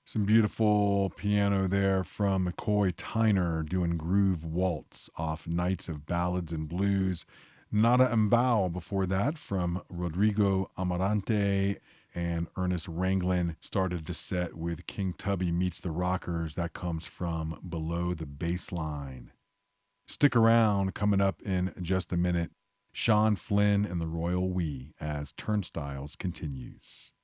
Some beautiful piano there from McCoy Tyner doing Groove Waltz off Nights of Ballads and Blues. Nada Mbao before that from Rodrigo Amarante and Ernest Ranglin started the set with King Tubby Meets the Rockers. That comes from Below the Baseline. Stick around, coming up in just a minute. Sean Flynn and the Royal We as Turnstiles continues.